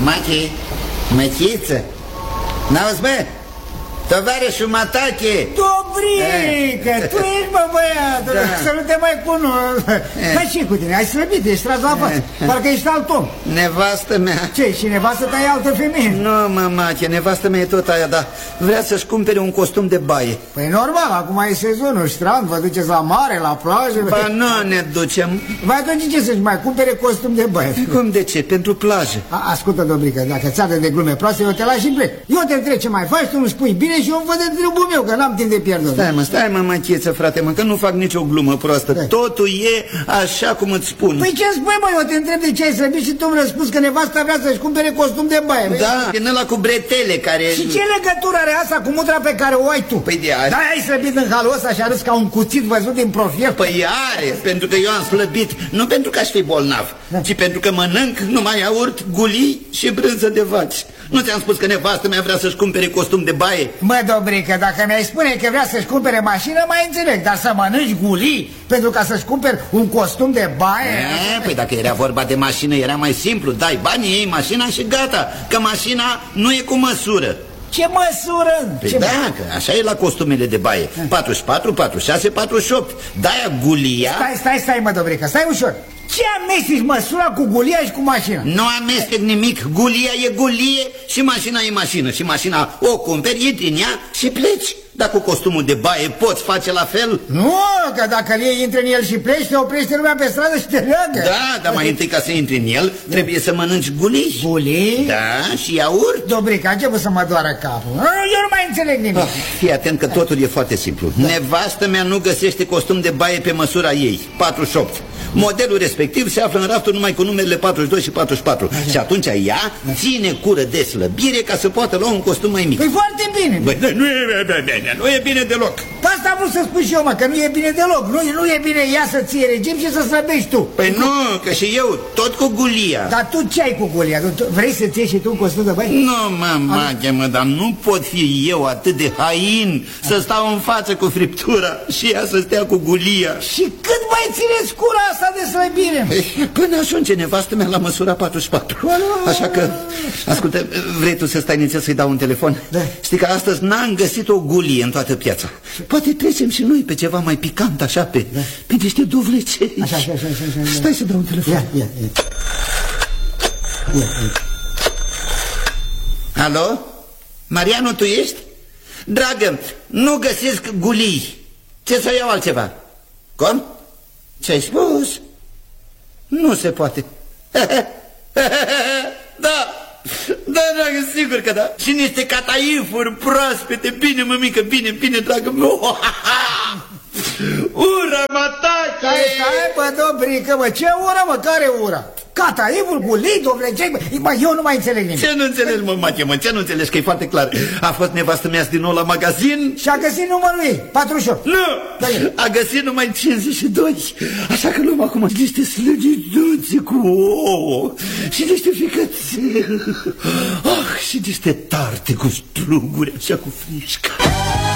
Machi, măchiță, n-auzi, bă? Tovarășul Matache. Dobrică, tu ești, bă, băiatul, să nu te mai cunosc. Dar ce cu tine, ai slăbit, ești tras la față, parcă ești alt om. Nevastă mea. Ce, și nevastă ta e altă femeie? Nu, mă, Mache, nevastă mea e tot aia, dar vrea să-și cumpere un costum de baie. Păi normal, acum e sezonul, strand, vă duceți la mare, la plajă. Ba nu ne ducem. Vai, atunci ce să-și mai cumpere costum de baie? Cum de ce? Pentru plajă. Ascultă, Dobrică, dacă ți de glume proaste, eu te las și plec. Eu te întreb ce mai faci, tu îmi spui bine și eu văd de trebul meu, că n-am timp de pierdut. Stai mă, Macheță, frate, mă, că nu fac nicio glumă proastă. Totul e așa cum îți spun. Păi ce spui, mă, eu te întreb de ce ai slăbit și tu îmi răspunzi că nevasta vrea să-și cumpere costum de baie. Da, din ăla cu bretele care... Și ce legătură are asta cu mutra pe care o ai tu? Păi de aia. Da, ai slăbit în halul ăsta și arăți ca un cuțit văzut din profil. Păi are, pentru că eu am slăbit, nu pentru că aș fi bolnav, ci pentru că mănânc numai iaurt, gulii și brânză de vaci. Nu ți-am spus că nevastă mea vrea să-și cumpere costum de baie? Mă, Dobrică, dacă mi-ai spune că vrea să-și cumpere mașină, mai înțeleg, dar să mănânci gulii pentru ca să-și cumperi un costum de baie? Păi dacă era vorba de mașină, era mai simplu, dai banii, iei mașina și gata, că mașina nu e cu măsură. Ce măsură? Păi da, că așa e la costumele de baie. 44, 46, 48. De-aia gulia... Stai, mă, Dobrică, stai ușor. Ce amesteci măsura cu gulia și cu mașina? Nu amestec nimic, gulia e gulie și mașina e mașină. Și mașina o cumperi, intri în ea și pleci. Dar cu costumul de baie poți face la fel? Nu, că dacă intri în el și pleci, te oprește lumea pe stradă și te leagă. Da, dar mai întâi ca să intri în el, trebuie să mănânci gulii. Gulii? Da, și iaurt. Dobrică, a început să mă doară capul. Eu nu mai înțeleg nimic. Fii atent că totul e foarte simplu. Nevastă mea nu găsește costum de baie pe măsura ei, 48. Modelul respectiv se află în raftul numai cu numerele 42 și 44. Și atunci ea ține cură de slăbire ca să poată lua un costum mai mic. Păi foarte bine. Băi, nu e bine deloc. Asta am vrut să spun și eu, mă, că nu e bine deloc. Nu e bine ea să ții regim și să slăbești tu. Păi nu, că și eu tot cu gulia. Dar tu ce ai cu gulia? Vrei să-ți iei și tu un costum de baie? Nu, mă, dar nu pot fi eu atât de hain să stau în față cu friptura și ea să stea cu gulia. Și cât mai țineți cura asta de slăbire? Până ajunge nevastă mea la măsura 44. Așa că, ascultă, vrei tu să stai nițel să-i dau un telefon? Da. Știi că astăzi n-am găsit o gulie în toată piața. Poate trecem și noi pe ceva mai picant, așa, pe niște duvlecei. Așa. Stai să dau un telefon. Ia. Alo? Marianu, tu ești? Dragă, nu găsesc gulii. Ce să iau altceva? Cum? Ce-ai spus? Nu se poate. Da, dragă, sigur că da. Și niște cataifuri proaspete. Bine, mămică, bine, dragă. Ura, Matache! Stai, bă, Dobrică, mă, ce ura, mă, care ura? Cataivul, gulii, dovlecei, bă, eu nu mai înțeleg nimic. Ce nu înțelegi, mă, Mache, mă, ce nu înțelegi, că e foarte clar. A fost nevastă mea din nou la magazin și a găsit numărul ei, 48. Nu, a găsit numai 52. Așa că luăm acum niște slăgiduțe cu ouă și niște ficățe. Și niște tarte cu struguri, așa cu frișcă.